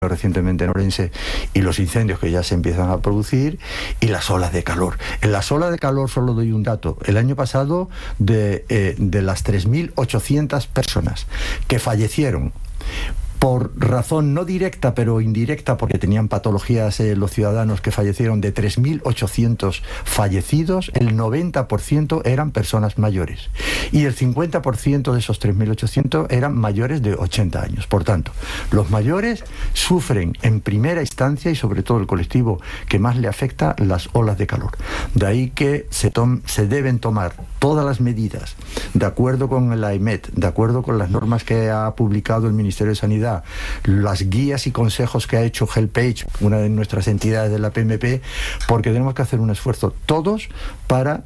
recientemente en Orense, y los incendios que ya se empiezan a producir, y las olas de calor. En las olas de calor solo doy un dato. El año pasado, de las 3.800 personas que fallecieron por razón no directa pero indirecta, porque tenían patologías los ciudadanos que fallecieron, de 3.800 fallecidos, el 90% eran personas mayores. Y el 50% de esos 3.800 eran mayores de 80 años. Por tanto, los mayores sufren en primera instancia, y sobre todo el colectivo que más le afecta, las olas de calor. De ahí que se deben tomar todas las medidas, de acuerdo con el AEMET, de acuerdo con las normas que ha publicado el Ministerio de Sanidad, las guías y consejos que ha hecho HelpAge, una de nuestras entidades de la PMP, porque tenemos que hacer un esfuerzo todos para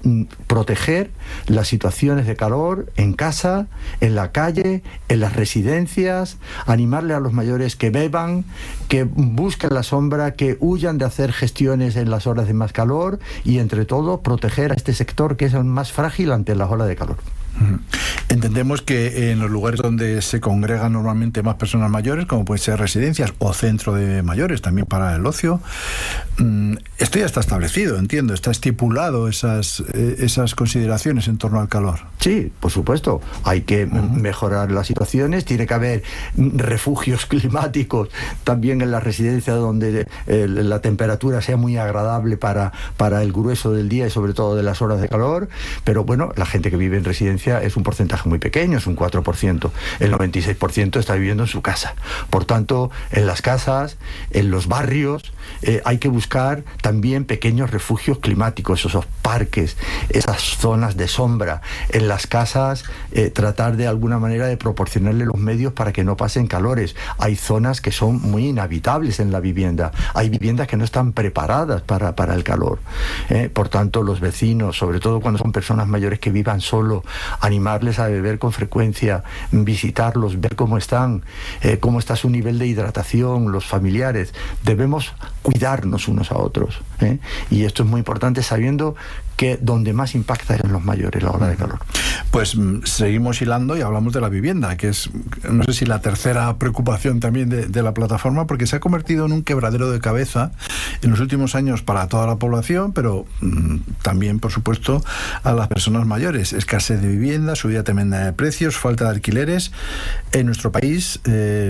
proteger las situaciones de calor en casa, en la calle, en las residencias, animarle a los mayores que beban, que busquen la sombra, que huyan de hacer gestiones en las horas de más calor, y entre todo proteger a este sector que es el más frágil ante las olas de calor. Entendemos que en los lugares donde se congregan normalmente más personas mayores, como pueden ser residencias o centro de mayores, también para el ocio, esto ya está establecido, entiendo, está estipulado esas consideraciones en torno al calor. Sí, por supuesto, hay que mejorar las situaciones, tiene que haber refugios climáticos también en las residencias donde la temperatura sea muy agradable para el grueso del día y sobre todo de las horas de calor, pero bueno, la gente que vive en residencia es un porcentaje muy pequeño, es un 4%. El 96% está viviendo en su casa. Por tanto, en las casas, en los barrios, hay que buscar también pequeños refugios climáticos, esos parques, esas zonas de sombra. En las casas, tratar de alguna manera de proporcionarle los medios para que no pasen calores. Hay zonas que son muy inhabitables en la vivienda. Hay viviendas que no están preparadas para el calor. Por tanto, los vecinos, sobre todo cuando son personas mayores que vivan solo, animarles a beber con frecuencia, visitarlos, ver cómo están, cómo está su nivel de hidratación, los familiares. Debemos cuidarnos unos a otros, y esto es muy importante, sabiendo que donde más impacta es en los mayores la ola de calor. Pues seguimos hilando y hablamos de la vivienda, que es, no sé si la tercera preocupación también de la plataforma, porque se ha convertido en un quebradero de cabeza en los últimos años para toda la población, pero también, por supuesto, a las personas mayores. Escasez de vivienda, subida tremenda de precios, falta de alquileres. En nuestro país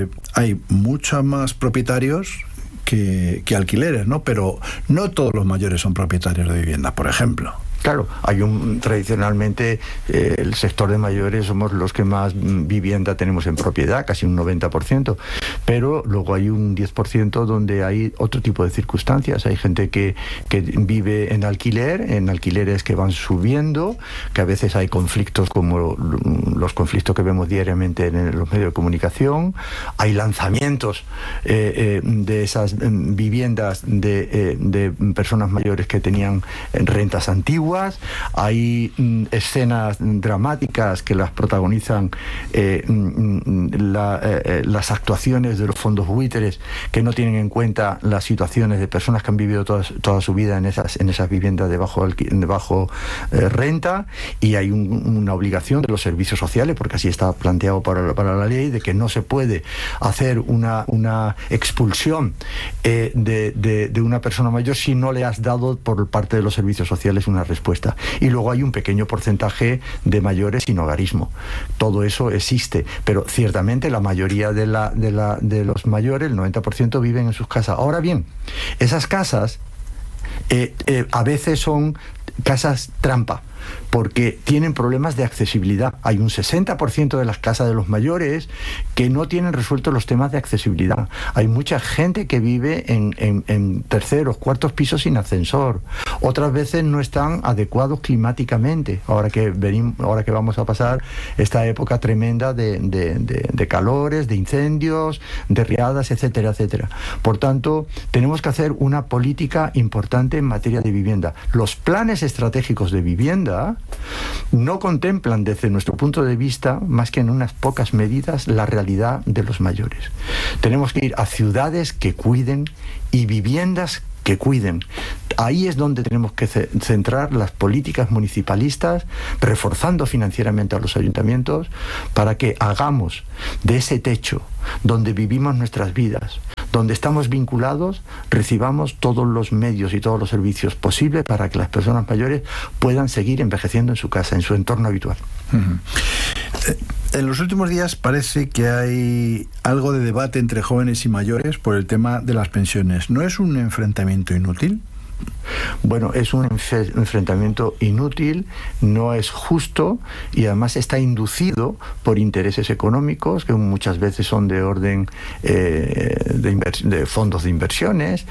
hay muchos más propietarios que alquileres, ¿no? Pero no todos los mayores son propietarios de vivienda, por ejemplo. Claro, tradicionalmente el sector de mayores somos los que más vivienda tenemos en propiedad, casi un 90%, pero luego hay un 10% donde hay otro tipo de circunstancias. Hay gente que vive en alquileres que van subiendo, que a veces hay conflictos como los conflictos que vemos diariamente en los medios de comunicación. Hay lanzamientos de esas viviendas de personas mayores que tenían rentas antiguas. Hay escenas dramáticas que las protagonizan las actuaciones de los fondos buitres, que no tienen en cuenta las situaciones de personas que han vivido toda su vida en esas viviendas de bajo renta, y hay una obligación de los servicios sociales, porque así está planteado para la ley, de que no se puede hacer una expulsión de una persona mayor si no le has dado por parte de los servicios sociales una respuesta. Y luego hay un pequeño porcentaje de mayores sin hogarismo. Todo eso existe, pero ciertamente la mayoría de los mayores, el 90%, viven en sus casas. Ahora bien, esas casas a veces son casas trampa, porque tienen problemas de accesibilidad. Hay un 60% de las casas de los mayores que no tienen resueltos los temas de accesibilidad. Hay mucha gente que vive en terceros, cuartos pisos sin ascensor. Otras veces no están adecuados climáticamente. Ahora que vamos a pasar esta época tremenda de calores, de incendios, de riadas, etcétera, etcétera. Por tanto, tenemos que hacer una política importante en materia de vivienda. Los planes estratégicos de vivienda no contemplan, desde nuestro punto de vista, más que en unas pocas medidas, la realidad de los mayores. Tenemos que ir a ciudades que cuiden y viviendas que cuiden. Ahí es donde tenemos que centrar las políticas municipalistas, reforzando financieramente a los ayuntamientos para que hagamos de ese techo donde vivimos nuestras vidas, donde estamos vinculados, recibamos todos los medios y todos los servicios posibles para que las personas mayores puedan seguir envejeciendo en su casa, en su entorno habitual. En los últimos días parece que hay algo de debate entre jóvenes y mayores por el tema de las pensiones. ¿No es un enfrentamiento inútil? Bueno, es un enfrentamiento inútil, no es justo y además está inducido por intereses económicos que muchas veces son de orden de fondos de inversiones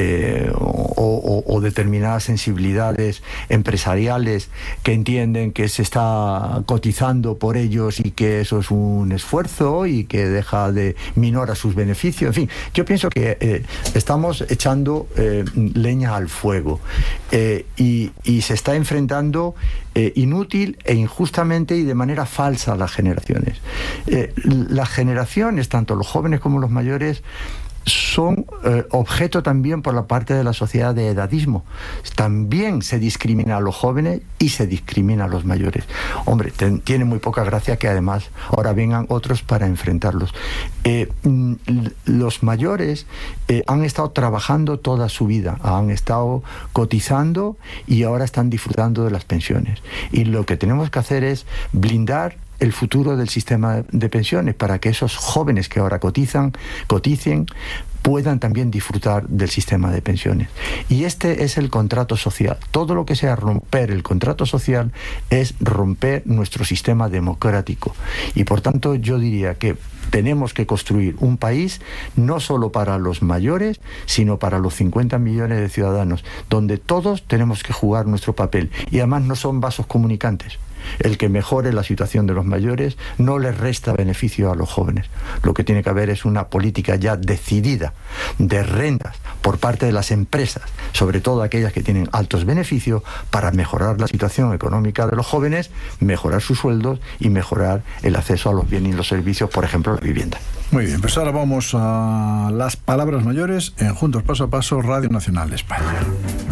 o determinadas sensibilidades empresariales que entienden que se está cotizando por ellos y que eso es un esfuerzo y que deja de minora sus beneficios. En fin, yo pienso que estamos echando leña al fuego y se está enfrentando inútil e injustamente y de manera falsa a las generaciones. Las generaciones, tanto los jóvenes como los mayores, son objeto también por la parte de la sociedad de edadismo. También se discrimina a los jóvenes y se discrimina a los mayores. Hombre, tiene muy poca gracia que además ahora vengan otros para enfrentarlos. Los mayores han estado trabajando toda su vida, han estado cotizando y ahora están disfrutando de las pensiones. Y lo que tenemos que hacer es blindar el futuro del sistema de pensiones para que esos jóvenes que ahora coticen, puedan también disfrutar del sistema de pensiones. Y este es el contrato social. Todo lo que sea romper el contrato social es romper nuestro sistema democrático. Y por tanto yo diría que tenemos que construir un país no solo para los mayores, sino para los 50 millones de ciudadanos, donde todos tenemos que jugar nuestro papel. Y además no son vasos comunicantes. El que mejore la situación de los mayores no les resta beneficio a los jóvenes. Lo que tiene que haber es una política ya decidida de rentas por parte de las empresas, sobre todo aquellas que tienen altos beneficios, para mejorar la situación económica de los jóvenes, mejorar sus sueldos y mejorar el acceso a los bienes y los servicios, por ejemplo, la vivienda. Muy bien, pues ahora vamos a las palabras mayores en Juntos Paso a Paso, Radio Nacional de España.